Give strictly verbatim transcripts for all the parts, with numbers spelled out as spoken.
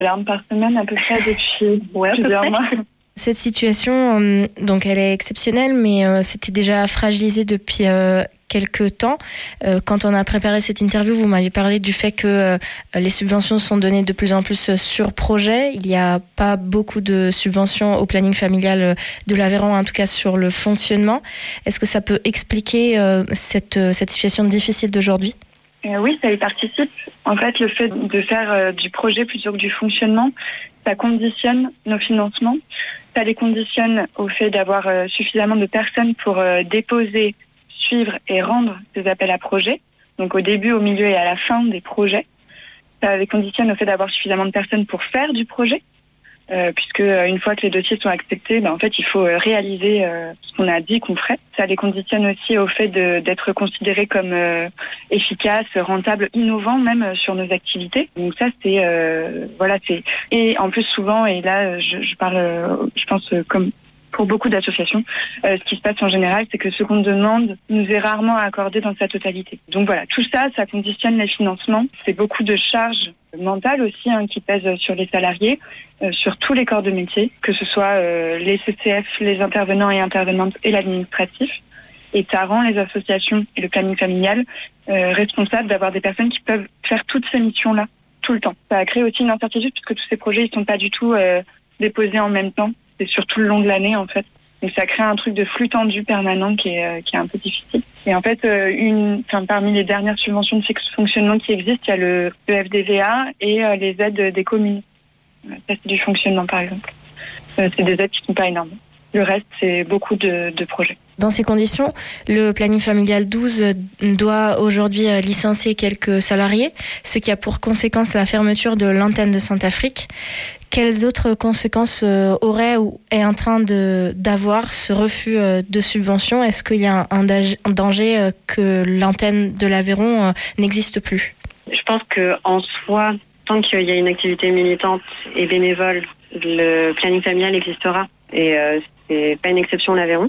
L'arme par semaine à peu près depuis ouais, plusieurs mois. Cette situation, euh, donc elle est exceptionnelle, mais euh, c'était déjà fragilisé depuis euh, quelques temps. Euh, quand on a préparé cette interview, vous m'avez parlé du fait que euh, les subventions sont données de plus en plus sur projet. Il n'y a pas beaucoup de subventions au planning familial de l'Aveyron, en tout cas sur le fonctionnement. Est-ce que ça peut expliquer euh, cette, cette situation difficile d'aujourd'hui ? Euh, oui, ça y participe. En fait, le fait de faire euh, du projet plutôt que du fonctionnement, ça conditionne nos financements. Ça les conditionne au fait d'avoir euh, suffisamment de personnes pour euh, déposer, suivre et rendre des appels à projets. Donc au début, au milieu et à la fin des projets. Ça les conditionne au fait d'avoir suffisamment de personnes pour faire du projet. Euh, puisque euh, une fois que les dossiers sont acceptés, ben, en fait, il faut euh, réaliser euh, ce qu'on a dit qu'on ferait. Ça les conditionne aussi au fait de, d'être considérés comme euh, efficaces, rentables, innovants même euh, sur nos activités. Donc ça, c'est euh, voilà, c'est et en plus souvent, et là, je, je parle, euh, je pense euh, comme pour beaucoup d'associations, euh, ce qui se passe en général, c'est que ce qu'on demande nous est rarement accordé dans sa totalité. Donc voilà, tout ça, ça conditionne les financements. C'est beaucoup de charges mentales aussi hein, qui pèsent sur les salariés, euh, sur tous les corps de métier, que ce soit euh, les C C F, les intervenants et intervenantes et l'administratif. Et ça rend les associations et le planning familial euh, responsables d'avoir des personnes qui peuvent faire toutes ces missions-là, tout le temps. Ça a créé aussi une incertitude puisque tous ces projets, ils sont pas du tout euh, déposés en même temps. C'est sur tout le long de l'année, en fait. Donc, ça crée un truc de flux tendu permanent qui est, euh, qui est un peu difficile. Et en fait, euh, une, enfin, parmi les dernières subventions de fonctionnement qui existent, il y a le, le F D V A et euh, les aides des communes. Ça, c'est du fonctionnement, par exemple. Euh, c'est des aides qui ne sont pas énormes. Le reste, c'est beaucoup de, de projets. Dans ces conditions, le planning familial douze doit aujourd'hui licencier quelques salariés, ce qui a pour conséquence la fermeture de l'antenne de Saint-Afrique. Quelles autres conséquences aurait ou est en train de, d'avoir ce refus de subvention ? Est-ce qu'il y a un danger que l'antenne de l'Aveyron n'existe plus ? Je pense qu'en soi, tant qu'il y a une activité militante et bénévole, le planning familial existera. Et euh, c'est pas une exception l'Aveyron.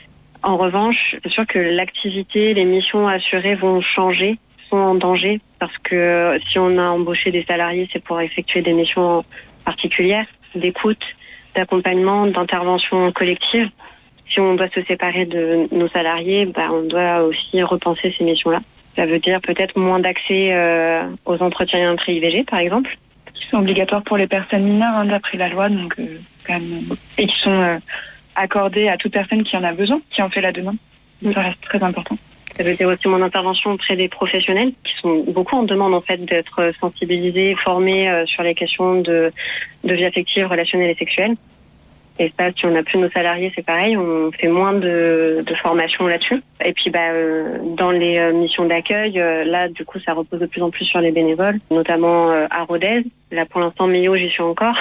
En revanche, c'est sûr que l'activité, les missions assurées vont changer, sont en danger, parce que si on a embauché des salariés, c'est pour effectuer des missions particulières, d'écoute, d'accompagnement, d'intervention collective. Si on doit se séparer de nos salariés, bah, on doit aussi repenser ces missions-là. Ça veut dire peut-être moins d'accès euh, aux entretiens pré-I V G, par exemple. Qui sont obligatoires pour les personnes mineures, hein, d'après la loi, donc, euh, quand même, et qui sont euh, accordées à toute personne qui en a besoin, qui en fait la demande. Donc, ça reste très important. Ça veut dire aussi mon intervention auprès des professionnels qui sont beaucoup en demande en fait d'être sensibilisés, formés euh, sur les questions de, de vie affective, relationnelle et sexuelle. Et ça, si on n'a plus nos salariés, c'est pareil, on fait moins de, de formation là-dessus. Et puis, bah, euh, dans les euh, missions d'accueil, euh, là, du coup, ça repose de plus en plus sur les bénévoles, notamment euh, à Rodez. Là, pour l'instant, Millau, j'y suis encore.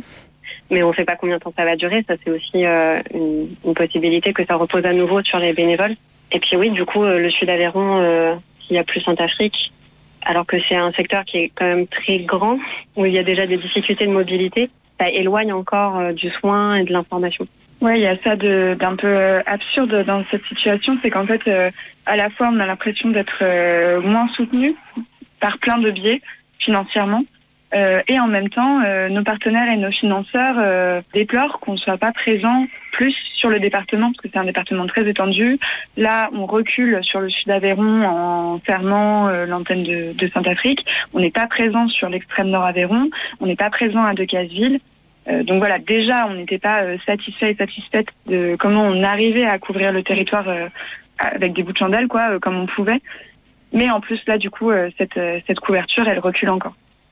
Mais on ne sait pas combien de temps ça va durer. Ça, c'est aussi euh, une, une possibilité que ça repose à nouveau sur les bénévoles. Et puis oui, du coup, euh, le Sud Aveyron, euh, il y a plus Saint-Afrique, alors que c'est un secteur qui est quand même très grand, où il y a déjà des difficultés de mobilité. Ça éloigne encore euh, du soin et de l'information. Oui, il y a ça de, d'un peu euh, absurde dans cette situation, c'est qu'en fait, euh, à la fois, on a l'impression d'être euh, moins soutenu par plein de biais financièrement, euh, et en même temps, euh, nos partenaires et nos financeurs euh, déplorent qu'on ne soit pas présent plus sur le département, parce que c'est un département très étendu. Là, on recule sur le Sud Aveyron en fermant euh, l'antenne de, de Saint-Afrique. On n'est pas présent sur l'extrême nord Aveyron. On n'est pas présent à Decazeville. Euh, donc voilà, déjà, on n'était pas euh, satisfait et satisfaite de comment on arrivait à couvrir le territoire euh, avec des bouts de chandelle, quoi, euh, comme on pouvait. Mais en plus, là, du coup, euh, cette, euh, cette couverture, elle recule encore.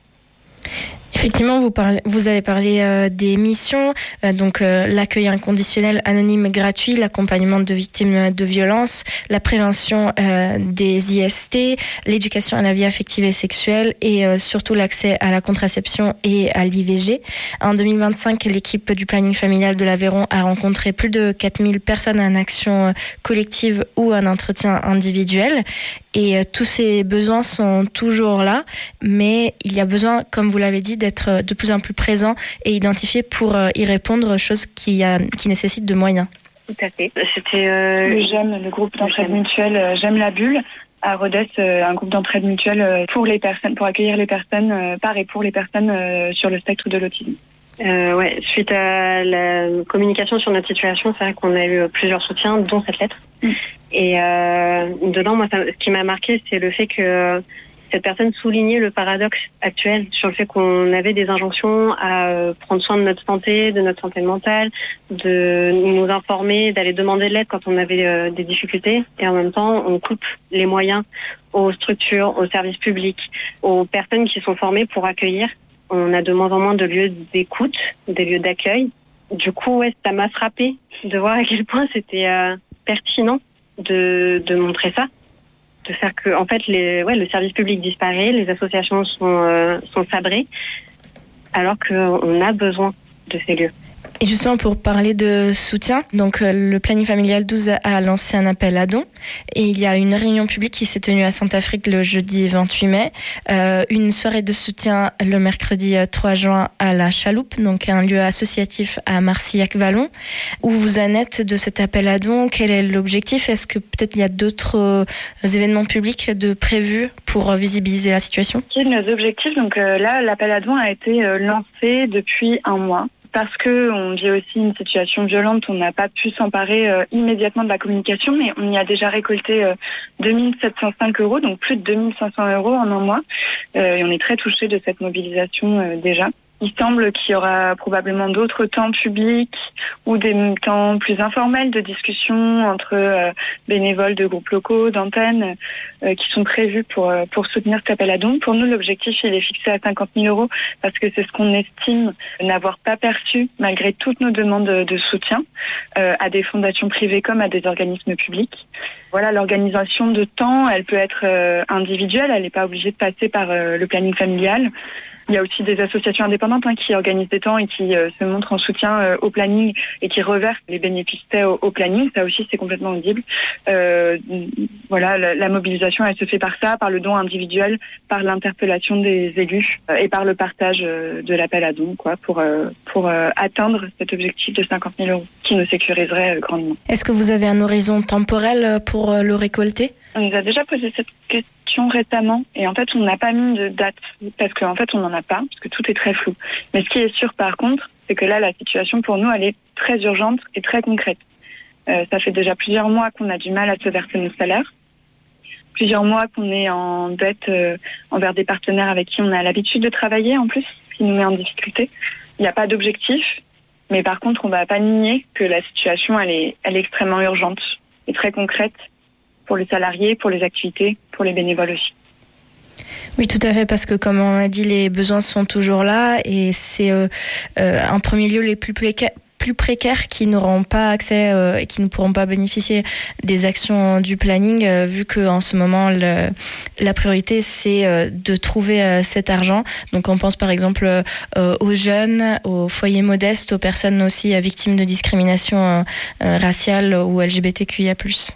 Effectivement, vous, parlez, vous avez parlé euh, des missions, euh, donc euh, l'accueil inconditionnel anonyme gratuit, l'accompagnement de victimes de violences, la prévention euh, des I S T, l'éducation à la vie affective et sexuelle et euh, surtout l'accès à la contraception et à l'I V G. En deux mille vingt-cinq, l'équipe du planning familial de l'Aveyron a rencontré plus de quatre mille personnes en action collective ou en entretien individuel. Et euh, tous ces besoins sont toujours là, mais il y a besoin, comme vous l'avez dit, d'être de plus en plus présent et identifié pour euh, y répondre, chose qui, a, qui nécessite de moyens. Tout à fait. C'était euh... le GEM, le groupe d'entraide mutuelle euh, J'aime la bulle. à Rodez un groupe d'entraide mutuelle pour les personnes, pour accueillir les personnes par et pour les personnes sur le spectre de l'autisme. Euh, ouais, suite à la communication sur notre situation, c'est vrai qu'on a eu plusieurs soutiens, dont cette lettre. Mmh. Et euh, dedans, moi, ça, ce qui m'a marqué, c'est le fait que cette personne soulignait le paradoxe actuel sur le fait qu'on avait des injonctions à euh, prendre soin de notre santé, de notre santé mentale, de nous informer, d'aller demander de l'aide quand on avait euh, des difficultés. Et en même temps, on coupe les moyens aux structures, aux services publics, aux personnes qui sont formées pour accueillir. On a de moins en moins de lieux d'écoute, des lieux d'accueil. Du coup, ouais, ça m'a frappé de voir à quel point c'était euh, pertinent de, de montrer ça, de faire que, en fait, les, ouais, le service public disparaît, les associations sont, euh, sont sabrées, alors qu'on a besoin de ces lieux. Et justement, pour parler de soutien, donc euh, le planning familial douze a lancé un appel à dons et il y a une réunion publique qui s'est tenue à Saint-Afrique le jeudi vingt-huit mai, euh, une soirée de soutien le mercredi trois juin à la Chaloupe, donc un lieu associatif à Marcillac-Vallon. Où vous en êtes de cet appel à dons? Quel est l'objectif? Est-ce que peut-être il y a d'autres euh, événements publics de prévus pour euh, visibiliser la situation? Nos objectifs, donc euh, là, l'appel à dons a été euh, lancé depuis un mois. Parce que on vit aussi une situation violente, on n'a pas pu s'emparer euh, immédiatement de la communication, mais on y a déjà récolté euh, deux mille sept cent cinq euros, donc plus de deux mille cinq cents euros en un mois. Euh, et on est très touchés de cette mobilisation euh, déjà. Il semble qu'il y aura probablement d'autres temps publics ou des temps plus informels de discussion entre euh, bénévoles de groupes locaux, d'antennes, euh, qui sont prévus pour euh, pour soutenir cet appel à dons. Pour nous, l'objectif, il est fixé à cinquante mille euros parce que c'est ce qu'on estime n'avoir pas perçu malgré toutes nos demandes de soutien euh, à des fondations privées comme à des organismes publics. Voilà, l'organisation de temps, elle peut être euh, individuelle, elle n'est pas obligée de passer par euh, le planning familial. Il y a aussi des associations indépendantes hein, qui organisent des temps et qui euh, se montrent en soutien euh, au planning et qui reversent les bénéfices au, au planning. Ça aussi, c'est complètement audible. Euh, voilà, la, la mobilisation, elle se fait par ça, par le don individuel, par l'interpellation des élus euh, et par le partage euh, de l'appel à dons, quoi, pour euh, pour euh, atteindre cet objectif de cinquante mille euros qui nous sécuriserait euh, grandement. Est-ce que vous avez un horizon temporel pour euh, le récolter? On nous a déjà posé cette question récemment et en fait on n'a pas mis de date parce qu'en fait on n'en a pas, parce que tout est très flou. Mais ce qui est sûr par contre, c'est que là la situation pour nous elle est très urgente et très concrète. Euh, ça fait déjà plusieurs mois qu'on a du mal à se verser nos salaires, plusieurs mois qu'on est en dette euh, envers des partenaires avec qui on a l'habitude de travailler en plus, ce qui nous met en difficulté. Il n'y a pas d'objectif, mais par contre on ne va pas nier que la situation elle est, elle est extrêmement urgente et très concrète pour les salariés, pour les activités, pour les bénévoles aussi. Oui, tout à fait, parce que comme on a dit, les besoins sont toujours là et c'est euh, euh, en premier lieu les plus précaires, plus précaires qui n'auront pas accès euh, et qui ne pourront pas bénéficier des actions du planning, euh, vu qu'en ce moment, le, la priorité, c'est euh, de trouver euh, cet argent. Donc on pense par exemple euh, aux jeunes, aux foyers modestes, aux personnes aussi euh, victimes de discrimination euh, euh, raciale ou L G B T Q I A plus.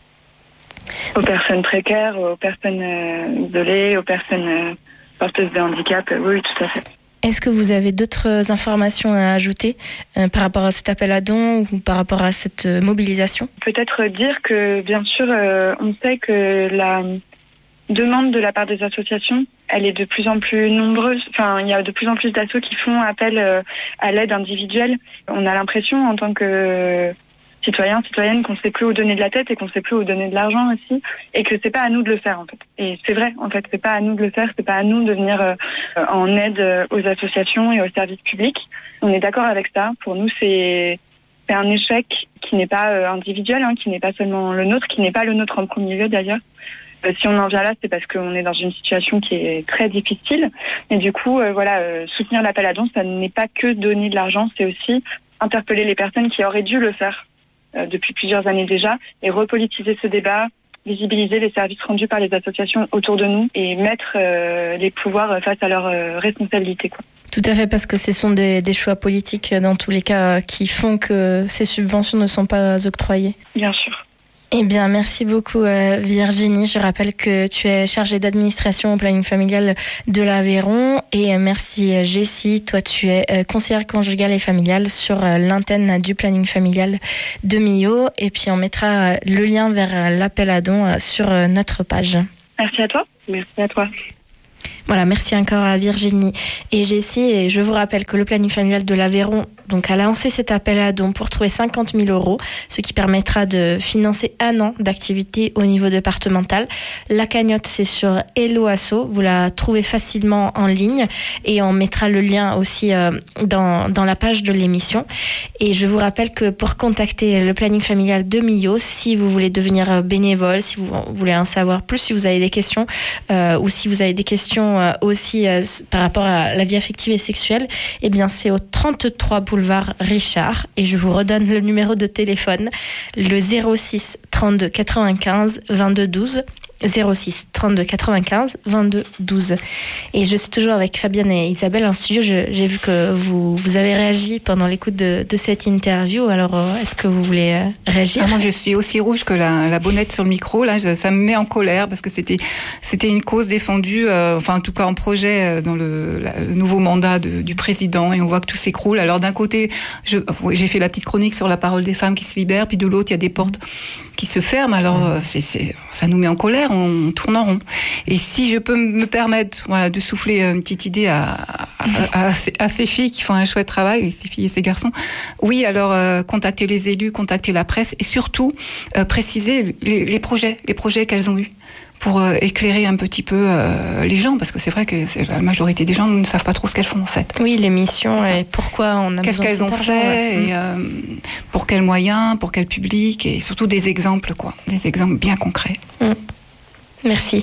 Aux personnes précaires, aux personnes euh, isolées, aux personnes euh, porteuses de handicap, euh, oui, tout à fait. Est-ce que vous avez d'autres informations à ajouter euh, par rapport à cet appel à dons ou par rapport à cette euh, mobilisation? Peut-être dire que, bien sûr, euh, on sait que la demande de la part des associations, elle est de plus en plus nombreuse. Enfin, il y a de plus en plus d'assos qui font appel euh, à l'aide individuelle. On a l'impression, en tant que citoyens, citoyennes, qu'on ne sait plus où donner de la tête et qu'on ne sait plus où donner de l'argent aussi, et que c'est pas à nous de le faire en fait. Et c'est vrai, en fait, c'est pas à nous de le faire, c'est pas à nous de venir euh, en aide aux associations et aux services publics. On est d'accord avec ça. Pour nous, c'est c'est un échec qui n'est pas euh, individuel, hein, qui n'est pas seulement le nôtre, qui n'est pas le nôtre en premier lieu d'ailleurs. Euh, si on en vient là, c'est parce qu'on est dans une situation qui est très difficile. Et du coup, euh, voilà, euh, soutenir l'appel à dons, ça n'est pas que donner de l'argent, c'est aussi interpeller les personnes qui auraient dû le faire Euh, depuis plusieurs années déjà, et repolitiser ce débat, visibiliser les services rendus par les associations autour de nous et mettre euh, les pouvoirs face à leurs euh, responsabilités, quoi. Tout à fait, parce que ce sont des, des choix politiques dans tous les cas qui font que ces subventions ne sont pas octroyées. Bien sûr. Eh bien, merci beaucoup euh, Virginie. Je rappelle que tu es chargée d'administration au planning familial de l'Aveyron. Et euh, merci Jessie, toi tu es euh, conseillère conjugale et familiale sur euh, l'antenne du planning familial de Millau. Et puis on mettra euh, le lien vers euh, l'appel à dons euh, sur euh, notre page. Merci à toi. Merci à toi. Voilà, merci encore à Virginie et Jessie. Et je vous rappelle que le planning familial de l'Aveyron donc, a lancé cet appel à dons pour trouver cinquante mille euros, ce qui permettra de financer un an d'activité au niveau départemental. La cagnotte, c'est sur Hello Asso. Vous la trouvez facilement en ligne et on mettra le lien aussi euh, dans, dans la page de l'émission. Et je vous rappelle que pour contacter le planning familial de Millau, si vous voulez devenir bénévole, si vous voulez en savoir plus, si vous avez des questions euh, ou si vous avez des questions euh, aussi euh, par rapport à la vie affective et sexuelle, eh bien, c'est au trente-trois boulevard Richard et je vous redonne le numéro de téléphone, le zéro six trente-deux quatre-vingt-quinze vingt-deux douze. zéro six trente-deux quatre-vingt-quinze vingt-deux douze. Et je suis toujours avec Fabienne et Isabelle en studio. Je, j'ai vu que vous, vous avez réagi pendant l'écoute de, de cette interview. Alors, est-ce que vous voulez euh, réagir ? Ah, moi, je suis aussi rouge que la, la bonnette sur le micro. Là, je, ça me met en colère parce que c'était, c'était une cause défendue, euh, enfin, en tout cas, en projet dans le, la, le nouveau mandat de, du président. Et on voit que tout s'écroule. Alors, d'un côté, je, j'ai fait la petite chronique sur la parole des femmes qui se libèrent. Puis de l'autre, il y a des portes qui se ferment. Alors, c'est, c'est, ça nous met en colère. On tourne en rond. Et si je peux me permettre, voilà, de souffler une petite idée à, à, à, ces, à ces filles qui font un chouette travail, ces filles et ces garçons, oui, alors euh, contacter les élus, contacter la presse et surtout euh, préciser les, les projets, les projets qu'elles ont eus pour euh, éclairer un petit peu euh, les gens, parce que c'est vrai que c'est, la majorité des gens ne savent pas trop ce qu'elles font en fait. Oui, les missions et pourquoi on a Qu'est-ce besoin qu'elles de ont cet fait argent, ouais. et euh, pour quels moyens, pour quel public, et surtout des exemples, quoi, des exemples bien concrets. Mmh. Merci.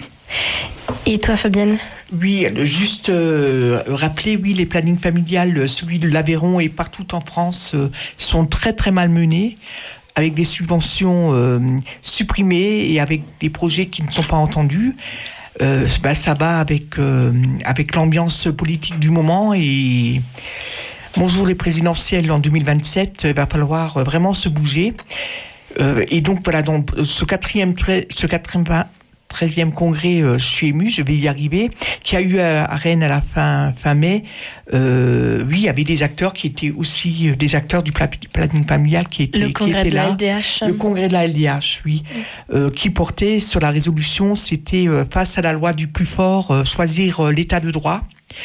Et toi, Fabienne ? Oui, juste euh, rappeler, oui, les plannings familiales, celui de l'Aveyron et partout en France, euh, sont très très mal menés, avec des subventions euh, supprimées et avec des projets qui ne sont pas entendus. Euh, bah, ça va avec euh, avec l'ambiance politique du moment et bonjour les présidentielles en deux mille vingt-sept, il va falloir vraiment se bouger. Euh, et donc voilà, dans ce quatrième, ce quatrième treizième congrès, euh, je suis ému, je vais y arriver, qui a eu à, à Rennes à la fin, fin mai. Euh, oui, il y avait des acteurs qui étaient aussi euh, des acteurs du planning familial qui étaient, le congrès qui étaient de là. la L D H. Le congrès de la L D H, oui, mmh. euh, qui portait sur la résolution, c'était euh, face à la loi du plus fort, euh, choisir euh, l'état de droit.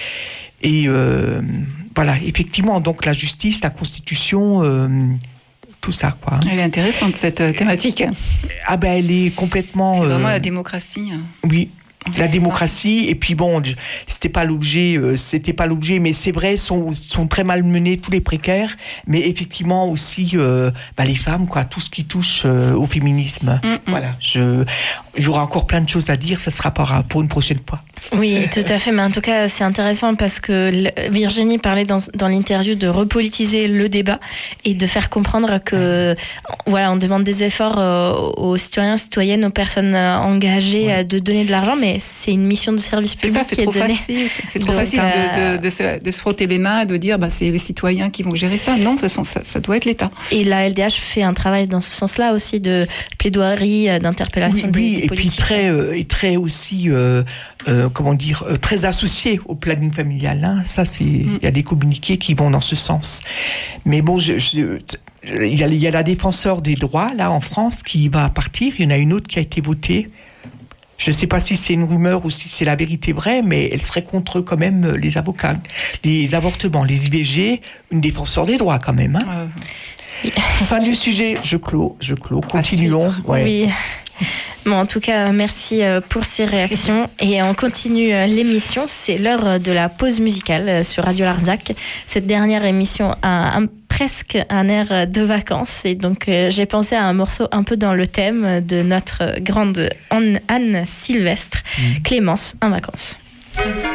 Et euh, voilà, effectivement, donc la justice, la Constitution. Euh, tout ça, quoi. Elle est intéressante, cette euh, thématique. Ah ben, elle est complètement... C'est vraiment euh, la démocratie. Oui, la démocratie. Et puis bon, c'était pas l'objet, euh, c'était pas l'objet, mais c'est vrai, sont sont très mal menés tous les précaires, mais effectivement aussi euh, bah, les femmes, quoi, tout ce qui touche euh, au féminisme. Mm-hmm. Voilà, je j'aurai encore plein de choses à dire, ça sera pour, pour une prochaine fois. Oui, tout à fait. Mais en tout cas, c'est intéressant parce que Virginie parlait dans, dans l'interview de repolitiser le débat et de faire comprendre que, voilà, on demande des efforts aux citoyens, citoyennes, aux personnes engagées ouais. de donner de l'argent, mais c'est une mission de service public. C'est ça, c'est qui trop est donnée. facile. C'est, c'est trop Donc, facile euh... de, de, de, se, de se frotter les mains et de dire, bah, c'est les citoyens qui vont gérer ça. Non, ça, ça, ça doit être l'État. Et la L D H fait un travail dans ce sens-là aussi de plaidoirie, d'interpellation oui, des, oui, des et politiques. Puis très, euh, et très aussi, euh, euh, comment dire, euh, très associé au planning familial. Hein. Ça, c'est, il mm. y a des communiqués qui vont dans ce sens. Mais bon, je, je, il y a, il y a la défenseur des droits là en France qui va partir. Il y en a une autre qui a été votée. Je ne sais pas si c'est une rumeur ou si c'est la vérité vraie, mais elle serait contre quand même les avocats, les avortements, les I V G, une défenseur des droits quand même. Hein. Euh... Fin du sujet, je clôt, je clôt. Continuons. Ouais. Oui. Bon, en tout cas, merci pour ces réactions. Et on continue l'émission. C'est l'heure de la pause musicale sur Radio Larzac. Cette dernière émission a un, presque un air de vacances. Et donc, j'ai pensé à un morceau un peu dans le thème de notre grande Anne, Anne Sylvestre, mmh. Clémence en vacances.